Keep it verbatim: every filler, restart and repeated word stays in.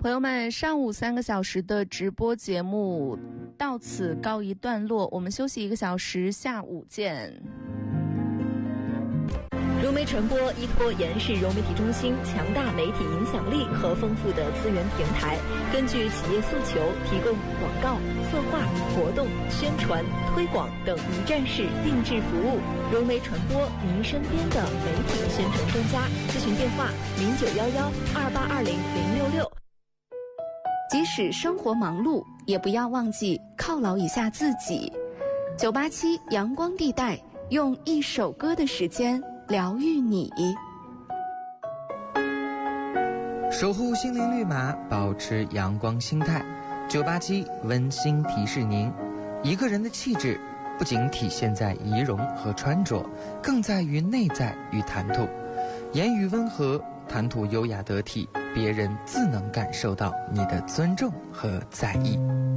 朋友们，上午三个小时的直播节目到此告一段落，我们休息一个小时，下午见。 融媒传播依托延世融媒体中心强大媒体影响力和丰富的资源平台，根据企业诉求提供广告、策划、活动、宣传、推广等一站式定制服务。融媒传播，您身边的媒体宣传专家。咨询电话：零九幺幺二八二零零六六。 即使生活忙碌，也不要忘记犒劳一下自己。九八七阳光地带，用一首歌的时间疗愈你， 守护心灵绿码，保持阳光心态。九八七温馨提示您，一个人的气质不仅体现在仪容和穿着，更在于内在与谈吐。言语温和，谈吐优雅得体，别人自能感受到你的尊重和在意。